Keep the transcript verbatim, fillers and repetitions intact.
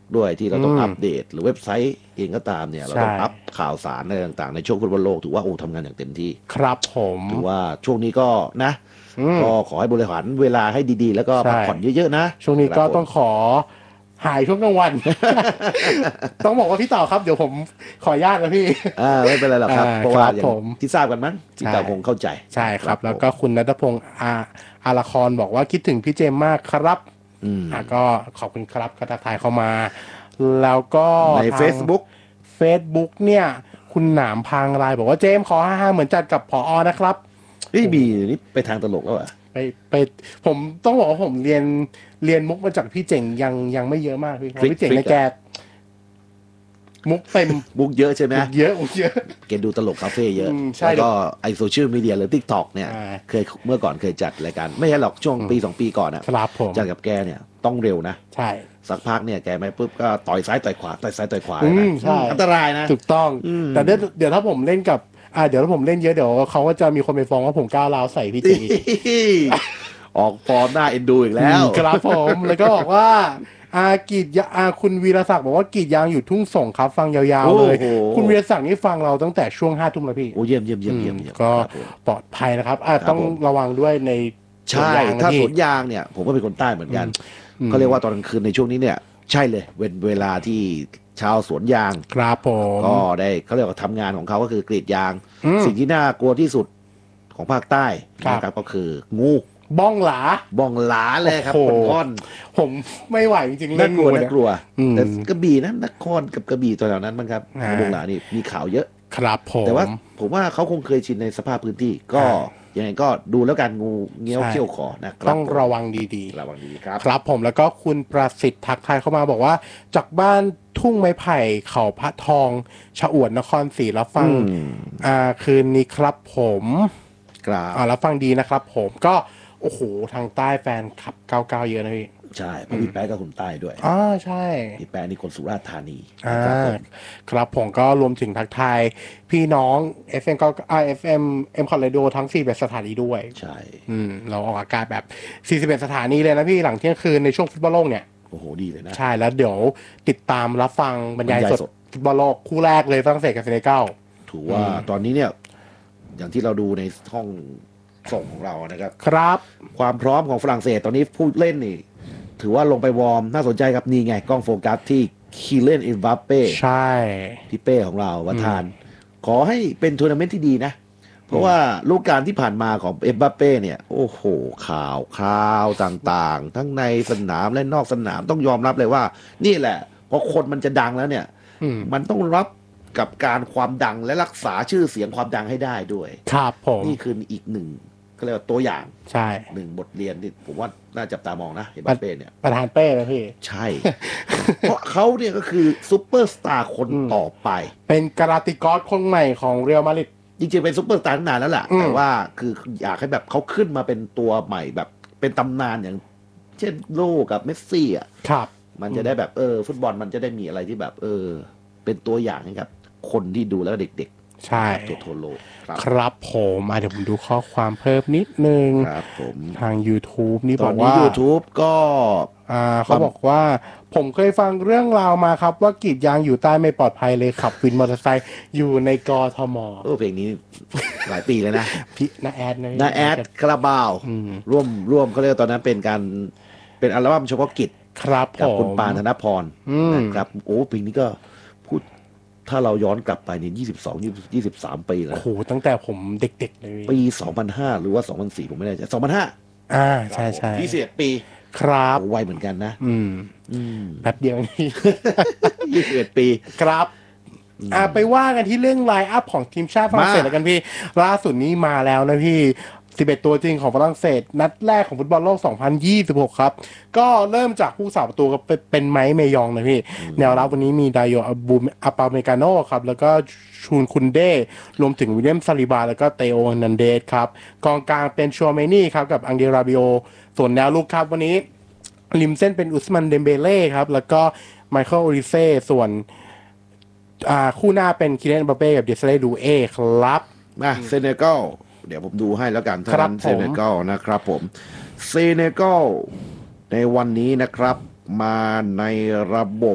ด้วยที่เราต้องอัปเดตหรือเว็บไซต์เองก็ตามเนี่ยเราต้องอัปข่าวสารอะไรต่างๆในช่วงฟุตบอลโลกถือว่าโอ้ทำงานอย่างเต็มที่ครับผมถือว่าช่วงนี้ก็นะก็ขอให้บริหารเวลาให้ดีๆแล้วก็พักผ่อนเยอะๆนะช่วงนี้ก็ต้องขอหายช่วงกลางวัน ต้องบอกว่าพี่ต่อครับเดี๋ยวผมขออนุญาตนะพี่อ่าไม่เป็นไรหรอกครับเพราะว่าอย่างที่ทราบกันมั้งที่ต่อคงเข้าใจใช่ครับแล้วก็คุณณัฐพงศ์อาอาราคอนบอกว่าคิดถึงพี่เจมมากครับอ่าก็ขอบคุณครับก็ทักทายเข้ามาแล้วก็ใน Facebook Facebook เนี่ยคุณหนามพังลายบอกว่าเจมขอห้าห้าเหมือนจัดกับผอนะครับนี่มีนี่ไปทางตลกแล้วอ่ะไปไปผมต้องบอกว่าผมเรียนเรียนมุกมาจากพี่เจ๋งยังยังไม่เยอะมากพี่พี่เจ๋งในแกมุกเต็มมุกเยอะใช่ไหมเยอะมุกเยอะเกดูตลกคาเฟ่เยอะแล้วก็ไอโซเชียลมีเดียหรือ TikTok เนี่ยเคยเมื่อก่อนเคยจัดรายการไม่ใช่หรอกช่วงปีสองปีก่อนอ่ะจัดกับแกเนี่ยต้องเร็วนะใช่สักพักเนี่ยแกไม่ปุ๊บก็ต่อยซ้ายต่อยขวาต่อยซ้ายต่อยขวาใช่อันตรายนะถูกต้องแต่เดี๋ยวเดี๋ยวถ้าผมเล่นกับอ่าเดี๋ยวถ้าผมเล่นเยอะเดี๋ยวเขาก็จะมีคนไปฟ้องว่าผมก้าวร้าวใส่พี่จีออกฟอร์มหน้าเอ็นดูอีกแล้วครับผมแล้วก็บอกว่าอากีดอาคุณวีรศักดิ์บอกว่ากีดยางอยู่ทุ่งส่งครับฟังยาวๆเลยคุณวีรศักดิ์นี่ฟังเราตั้งแต่ช่วงห้าทุ่มแล้วพี่โอ้เยี่ยมเยี่ยมเยี่ยมเยี่ยมก็ปลอดภัยนะครับอ่าต้องระวังด้วยในใช่ถ้าสวนยางเนี่ยผมก็เป็นคนใต้เหมือนกันเขาเรียกว่าตอนกลางคืนในช่วงนี้เนี่ยใช่เลยเวเวลาที่ชาวสวนยางครับผมก็ได้เขาเรียกว่าทำงานของเขาก็คือกรีดยางสิ่งที่น่ากลัวที่สุดของภาคใต้นะครับก็คืองูบ้องหลาบ้องหลาเลยครับคนก้อนผมไม่ไหวจริงๆน่ากลัวน่ากลัวแต่กระบี่นะนครกับกระบี่ตัวเหล่านั้นมั้งครับบ้องหลานี่มีข่าวเยอะครับผมแต่ว่าผมว่าเขาคงเคยชินในสภาพพื้นที่ก็ยังไงก็ดูแล้วกันงูเงี้ยวเขี้ยวขอนะครับต้องระวังดีๆระวังดีๆครับครับผมแล้วก็คุณประสิทธิ์ทักทายเข้ามาบอกว่าจากบ้านทุ่งไม้ไผ่เขาพระทองชะอวดนครศรีรับฟังอ่าคืนนี้ครับผมครับอ่ารับฟังดีนะครับผมก็โอ้โหทางใต้แฟนคลับเก้าเก้าเยอะนะพี่ใช่เพราะพี่แป๊ะก็คนใต้ด้วยอ๋อใช่พี่แป๊ะนี่คนสุราษฎร์ธานีอ่าครับผมก็รวมถึงทักทายพี่น้อง เอฟ เอ็ม ก็ เอฟ เอ็ม เอ็ม คอร์เรดิโอทั้งสี่สิบเอ็ดสถานีด้วยใช่อืมเราออกอากาศแบบสี่สิบเอ็ดสถานีเลยนะพี่หลังเที่ยงคืนในช่วงฟุตบอลโลกเนี่ยโอ้โหดีเลยนะใช่แล้วเดี๋ยวติดตามรับฟังบรรยายสดฟุตบอลโลกคู่แรกเลยฝรั่งเศสกับเซเนกัลถือว่าตอนนี้เนี่ยอย่างที่เราดูในห้องส่งของเรานะครับครับความพร้อมของฝรั่งเศสตอนนี้ผู้เล่นนี่ถือว่าลงไปวอร์มน่าสนใจครับนี่ไงกล้องโฟกัสที่คีเลนอิมบัปเป้ใช่พี่เป้ของเราประธานขอให้เป็นทัวร์นาเมนต์ที่ดีนะเพราะว่าลูกการที่ผ่านมาของเอ็มบัปเป้เนี่ยโอ้โหข่าวข่าวต่างๆทั้งในสนามและนอกสนามต้องยอมรับเลยว่านี่แหละพอคนมันจะดังแล้วเนี่ยมันต้องรับกับการความดังและรักษาชื่อเสียงความดังให้ได้ด้วยครับผมนี่คืออีกหนึ่งก็เรียกว่าตัวอย่างใช่หนึ่งบทเรียนที่ผมว่าน่าจับตามองนะเอ็มบัปเป้เนี่ยประธานเป้นะพี่ใช่ เพราะเขาเนี่ยก็คือซูเปอร์สตาร์คนต่อไปเป็นกาลาติกอสคนใหม่ของเรอัลมาดริดจริงๆเป็นซูเปอร์สตาร์นานแล้วแหละแต่ว่าคืออยากให้แบบเขาขึ้นมาเป็นตัวใหม่แบบเป็นตำนานอย่างเช่นโลกับเมสซี่อ่ะครับมันจะได้แบบเออฟุตบอลมันจะได้มีอะไรที่แบบเออเป็นตัวอย่างให้กับคนที่ดูแล้วเด็กๆใช่ตัวโทโลครับผมมาเดี๋ยวผมดูข้อความเพิ่มนิดนึงครับผมทาง YouTube นี่บอกว่า YouTube ก็อ่าเขาบอกว่าผมเคยฟังเรื่องราวมาครับว่ากรีดยางอยู่ใต้ไม่ปลอดภัยเลยขับวินมอเตอร์ไซค์อยู่ในกทมเออเพลงนี้หลายปีแล้วนะพี่นาแอดนาแอดคาราบาวร่วมร่วมเขาเรียกตอนนั้นเป็นการเป็นอัลบั้มเฉพาะกิจครับกับคุณปานธนพรนะครับโอ้เพลงนี้ก็พูดถ้าเราย้อนกลับไปเนี่ยยี่สิบสอง ยี่สิบสามปีแล้วโอ้โหตั้งแต่ผมเด็กๆเลยปีสองพันห้าหรือว่าสองพันสี่ผมไม่แน่ใจสองพันห้าอ่าใช่ๆยี่สิบเอ็ดปีครับไวเหมือนกันนะอืมอืมแป๊บเดียวนี่ยี่สิบเอ็ดปีครับอ่าไปว่ากันที่เรื่องไลน์อัพของทีมชาติฝรั่งเศสแล้วกันพี่ล่าสุดนี้มาแล้วนะพี่สิบเอ็ดตัวจริงของฝรั่งเศสนัดแรกของฟุตบอลโลกสองพันยี่สิบหกครับก็เริ่มจากผู้สาประตูก็เป็นไมค์เมยองนะพี่แนวรับวันนี้มีไดโยอาบูอาปาเมกาโนครับแล้วก็ชูนคุนเดรวมถึงวิลเลียมซาลิบาแล้วก็เตโอนันเดสครับกองกลางเป็นชัวเมนี่ครับกับอังเดราบิโอส่วนแนวลุกครับวันนี้ริมเส้นเป็นอุสมันเดมเบเล่ครับแล้วก็ไมเคิลโอริเซ่ส่วนอ่าคู่หน้าเป็นคิเลนเบเป้กับเดซเลดูเอครับมาเซเนกัลเดี๋ยวผมดูให้แล้วกันท่านเซเนกัลนะครับผมเซเนกัลในวันนี้นะครับมาในระบบ